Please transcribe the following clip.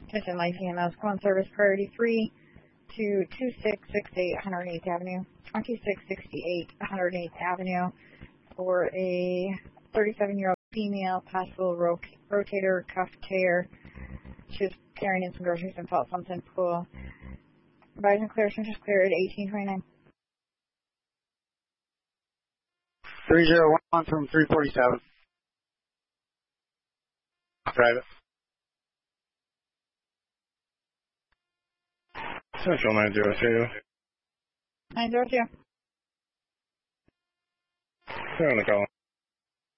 Attention Life EMS, come on service priority 3 to 2668 108th Avenue, 2668 108th Avenue for a 37-year-old female, possible rotator cuff tear. She was carrying in some groceries and felt something pull. Advise and clear, just clear at 1829. 3011 from 347. Private. Central 902. 902. They're on the call.